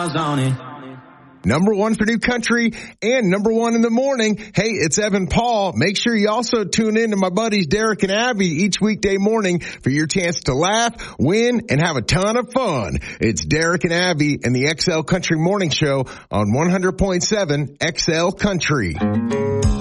miles on it. Number one for new country and number one in the morning. Hey, it's Evan Paul. Make sure you also tune in to my buddies Derek and Abby each weekday morning for your chance to laugh, win, and have a ton of fun. It's Derek and Abby and the XL Country Morning Show on 100.7 XL Country.